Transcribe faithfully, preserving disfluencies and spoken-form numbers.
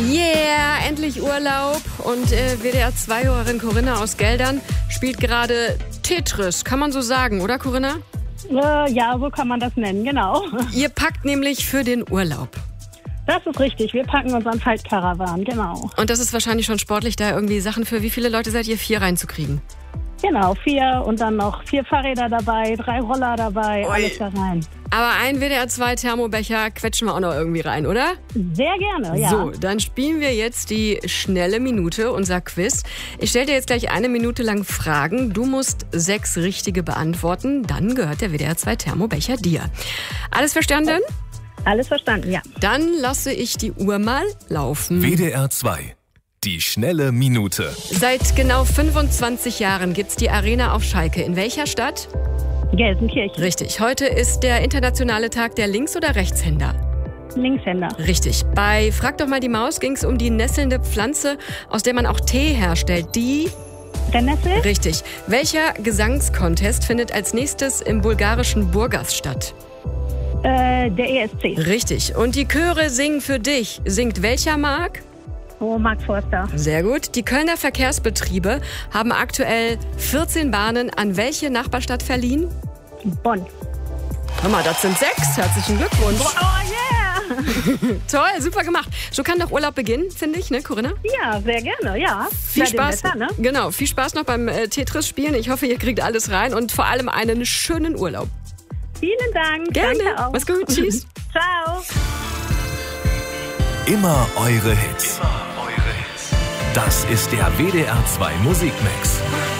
Yeah, endlich Urlaub. Und äh, W D R zwei-Hörerin Corinna aus Geldern spielt gerade Tetris. Kann man so sagen, oder Corinna? Äh, ja, so kann man das nennen, genau. Ihr packt nämlich für den Urlaub. Das ist richtig, wir packen unseren Faltkarawan, genau. Und das ist wahrscheinlich schon sportlich, da irgendwie Sachen für wie viele Leute seid ihr? Vier reinzukriegen? Genau, vier und dann noch vier Fahrräder dabei, drei Roller dabei, Ui. alles da rein. Aber ein W D R zwei Thermobecher quetschen wir auch noch irgendwie rein, oder? Sehr gerne, ja. So, dann spielen wir jetzt die schnelle Minute, unser Quiz. Ich stelle dir jetzt gleich eine Minute lang Fragen. Du musst sechs richtige beantworten. Dann gehört der W D R zwei Thermobecher dir. Alles verstanden? Alles verstanden, ja. Dann lasse ich die Uhr mal laufen. W D R zwei. Die schnelle Minute. Seit genau fünfundzwanzig Jahren gibt's die Arena auf Schalke. In welcher Stadt? Gelsenkirchen. Richtig. Heute ist der internationale Tag der Links- oder Rechtshänder. Linkshänder. Richtig. Bei Frag doch mal die Maus ging es um die nesselnde Pflanze, aus der man auch Tee herstellt. Die? Brennnessel? Richtig. Welcher Gesangscontest findet als nächstes im bulgarischen Burgas statt? Äh, der E S C. Richtig. Und die Chöre singen für dich. Singt welcher Mark? Oh, Mark Forster. Sehr gut. Die Kölner Verkehrsbetriebe haben aktuell vierzehn Bahnen an welche Nachbarstadt verliehen? Bonn. Hör mal, das sind sechs. Herzlichen Glückwunsch. Oh, yeah! Toll, super gemacht. So kann doch Urlaub beginnen, finde ich, ne, Corinna? Ja, sehr gerne, ja. Viel Bei dem Spaß. Wetter, ne? Genau, viel Spaß noch beim äh, Tetris-Spielen. Ich hoffe, ihr kriegt alles rein und vor allem einen schönen Urlaub. Vielen Dank. Gerne. Danke auch. Mach's gut. Tschüss. Ciao. Immer eure Hits. Das ist der W D R zwei Musikmix.